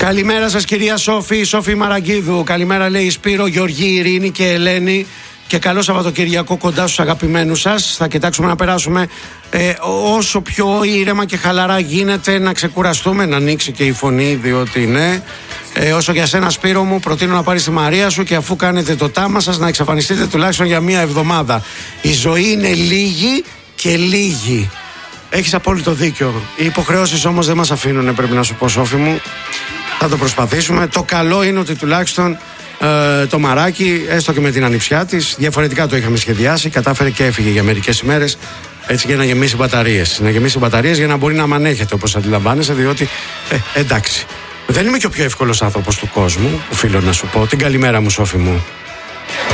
Καλημέρα σας κυρία Σόφη, Σόφη Μαραγκίδου. Καλημέρα λέει Σπύρο, Γεωργή, Ειρήνη και Ελένη. Και καλό Σαββατοκυριακό κοντά στους αγαπημένους σας. Θα κοιτάξουμε να περάσουμε όσο πιο ήρεμα και χαλαρά γίνεται, να ξεκουραστούμε, να ανοίξει και η φωνή, διότι ναι. Όσο για σένα Σπύρο μου, προτείνω να πάρεις τη Μαρία σου και αφού κάνετε το τάμα σας να εξαφανιστείτε τουλάχιστον για μία εβδομάδα. Η ζωή είναι λίγη και λίγη. Έχεις απόλυτο δίκιο. Οι υποχρεώσεις όμως δεν μας αφήνουν, πρέπει να σου πω Σόφη μου. Θα το προσπαθήσουμε. Το καλό είναι ότι τουλάχιστον το μαράκι, έστω και με την ανιψιά της, διαφορετικά το είχαμε σχεδιάσει, κατάφερε και έφυγε για μερικές ημέρες, έτσι για να γεμίσει μπαταρίες. Να γεμίσει μπαταρίες για να μπορεί να μανέχεται, όπως αντιλαμβάνεσαι, διότι εντάξει. Δεν είμαι και ο πιο εύκολος άνθρωπος του κόσμου, οφείλω να σου πω. Την καλημέρα μου, Σόφη μου.